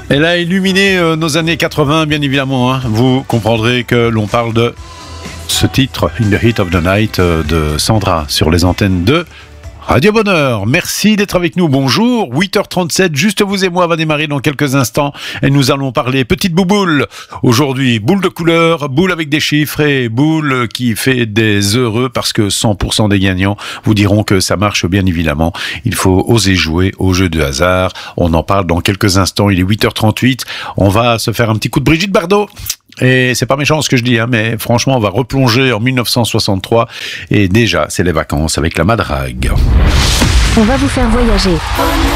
Elle a illuminé nos années 80, bien évidemment. Vous comprendrez que l'on parle de ce titre, In the Heat of the Night, de Sandra, sur les antennes de Radio Bonheur. Merci d'être avec nous. Bonjour. 8h37, juste vous et moi va démarrer dans quelques instants et nous allons parler petite bouboule. Aujourd'hui, boule de couleur, boule avec des chiffres et boule qui fait des heureux parce que 100% des gagnants vous diront que ça marche bien évidemment. Il faut oser jouer au jeu de hasard. On en parle dans quelques instants. Il est 8h38. On va se faire un petit coup de Brigitte Bardot. Et c'est pas méchant ce que je dis, mais franchement, on va replonger en 1963. Et déjà, c'est les vacances avec la Madrague. On va vous faire voyager.